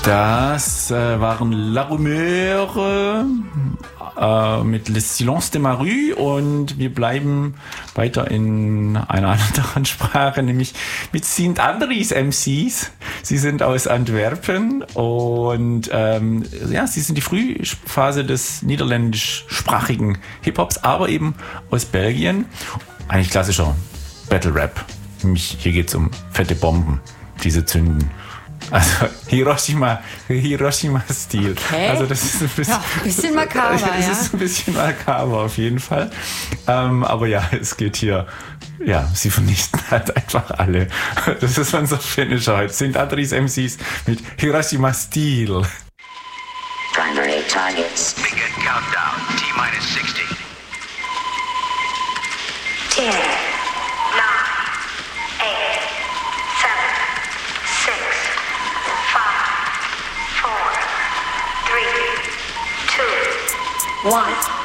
Das waren La Rumeur mit Le Silence de ma Rue und wir bleiben weiter in einer anderen Sprache, nämlich mit Sint Andries MCs. Sie sind aus Antwerpen und sie sind die Frühphase des niederländischsprachigen Hip-Hops, aber eben aus Belgien. Eigentlich klassischer Battle Rap. Nämlich hier geht's um fette Bomben, diese zünden. Also Hiroshima-Stil. Okay. Also das ist ein bisschen makaber, ja. Es ist ein bisschen makaber auf jeden Fall. Aber ja, es geht hier, sie vernichten halt einfach alle. Das ist unser Finisher heute. Sint Andries MCs mit Hiroshima-Stil. Primary targets. Begin countdown. T-minus 60. 10, 9, 8, 7, 6, 5, 4, 3, 2, 1.